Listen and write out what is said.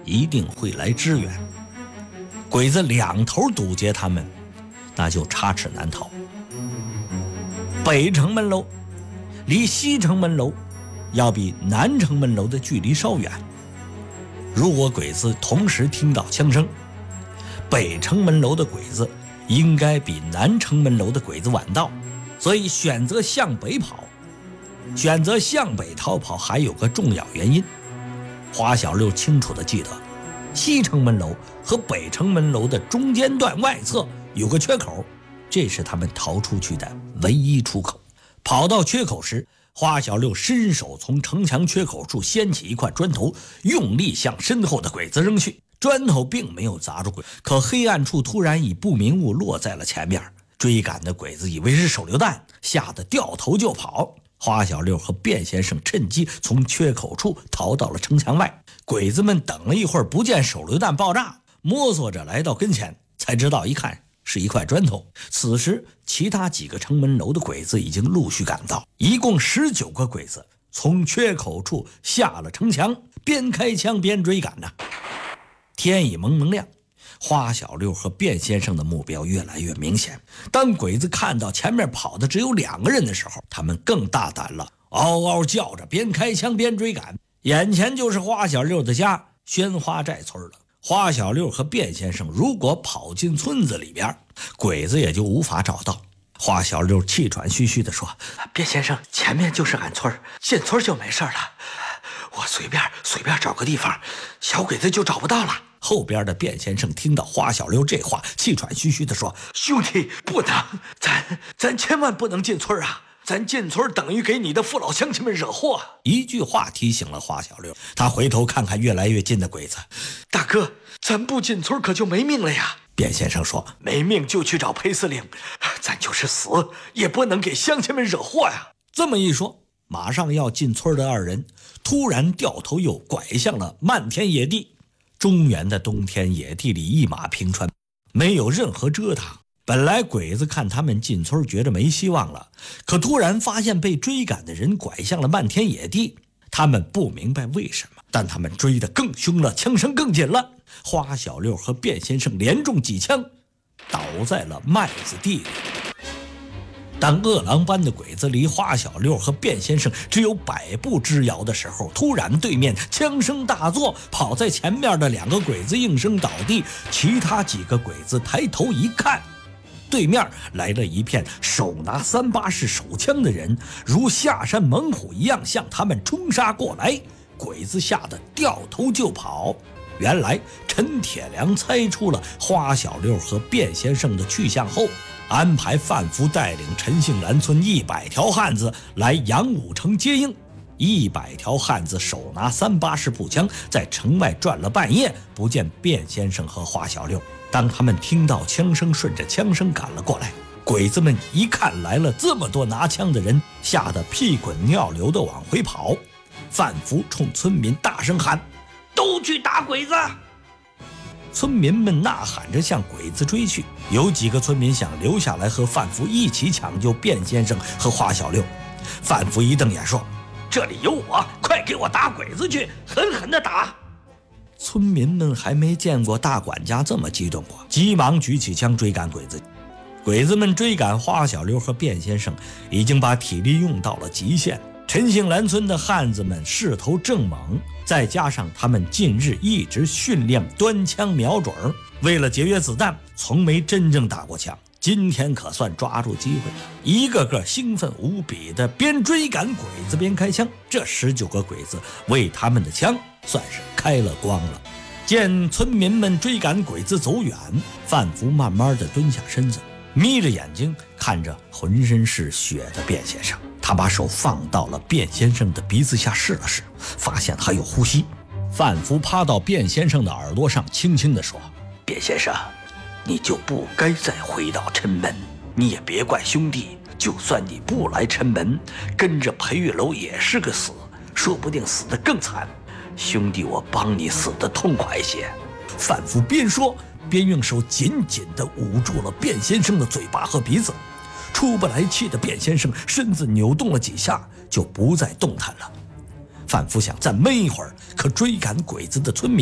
一定会来支援。鬼子两头堵截他们，那就插翅难逃。北城门楼离西城门楼要比南城门楼的距离稍远。如果鬼子同时听到枪声，北城门楼的鬼子应该比南城门楼的鬼子晚到，所以选择向北跑。选择向北逃跑还有个重要原因，花小六清楚地记得，西城门楼和北城门楼的中间段外侧有个缺口，这是他们逃出去的唯一出口。跑到缺口时，花小六伸手从城墙缺口处掀起一块砖头，用力向身后的鬼子扔去。砖头并没有砸住鬼，可黑暗处突然以不明物落在了前面。追赶的鬼子以为是手榴弹，吓得掉头就跑。花小六和卞先生趁机从缺口处逃到了城墙外。鬼子们等了一会儿不见手榴弹爆炸，摸索着来到跟前，才知道一看是一块砖头。此时其他几个城门楼的鬼子已经陆续赶到，一共19个鬼子从缺口处下了城墙，边开枪边追赶呢。天已蒙蒙亮，花小六和卞先生的目标越来越明显。当鬼子看到前面跑的只有2个人的时候，他们更大胆了，嗷嗷叫着边开枪边追赶。眼前就是花小六的家宣花寨村了。花小六和卞先生如果跑进村子里边，鬼子也就无法找到。花小六气喘吁吁地说：卞先生，前面就是俺村，进村就没事了，我随便找个地方，小鬼子就找不到了。后边的卞先生听到花小六这话，气喘吁吁地说：兄弟，不能，咱千万不能进村啊，咱进村等于给你的父老乡亲们惹祸。一句话提醒了花小六，他回头看看越来越近的鬼子。大哥，咱不进村可就没命了呀。卞先生说：没命就去找裴司令，咱就是死也不能给乡亲们惹祸呀。这么一说，马上要进村的2人突然掉头又拐向了漫天野地。中原的冬天，野地里一马平川，没有任何遮挡。本来鬼子看他们进村觉着没希望了，可突然发现被追赶的人拐向了漫天野地，他们不明白为什么，但他们追得更凶了，枪声更紧了。花小六和卞先生连中几枪，倒在了麦子地里。当饿狼般的鬼子离花小六和卞先生只有100步之遥的时候，突然对面枪声大作，跑在前面的2个鬼子应声倒地。其他几个鬼子抬头一看，对面来了一片手拿384式手枪的人，如下山猛虎一样向他们冲杀过来。鬼子吓得掉头就跑。原来陈铁良猜出了花小六和卞先生的去向后，安排范福带领陈姓兰村100条汉子来杨武城接应。100条汉子手拿384式步枪，在城外转了半夜，不见卞先生和花小六。当他们听到枪声，顺着枪声赶了过来。鬼子们一看来了这么多拿枪的人，吓得屁滚尿流地往回跑。范福冲村民大声喊：都去打鬼子！村民们呐喊着向鬼子追去。有几个村民想留下来和范福一起抢救卞先生和花小六。范福一瞪眼说：这里有我，快给我打鬼子去，狠狠地打！村民们还没见过大管家这么激动过，急忙举起枪追赶鬼子。鬼子们追赶花小六和卞先生，已经把体力用到了极限。陈姓兰村的汉子们势头正猛，再加上他们近日一直训练端枪瞄准，为了节约子弹，从没真正打过枪。今天可算抓住机会，一个个兴奋无比的边追赶鬼子边开枪。这19个鬼子为他们的枪算是开了光了。见村民们追赶鬼子走远，范福慢慢地蹲下身子，眯着眼睛看着浑身是血的卞先生。他把手放到了卞先生的鼻子下试了试，发现还有呼吸。范福趴到卞先生的耳朵上轻轻地说：卞先生，你就不该再回到抻门，你也别怪兄弟，就算你不来抻门，跟着裴玉楼也是个死，说不定死得更惨。兄弟，我帮你死得痛快些。范福边说边用手紧紧地捂住了卞先生的嘴巴和鼻子。出不来气的卞先生身子扭动了几下，就不再动弹了。范福想再闷一会儿，可追赶鬼子的村民